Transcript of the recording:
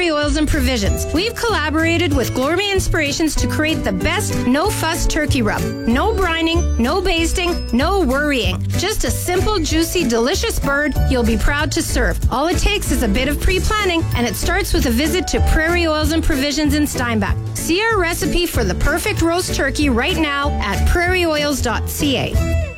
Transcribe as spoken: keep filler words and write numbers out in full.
Prairie Oils and Provisions. We've collaborated with Gourmet Inspirations to create the best no-fuss turkey rub. No brining, no basting, no worrying. Just a simple, juicy, delicious bird you'll be proud to serve. All it takes is a bit of pre-planning, and it starts with a visit to Prairie Oils and Provisions in Steinbach. See our recipe for the perfect roast turkey right now at prairie oils dot c a.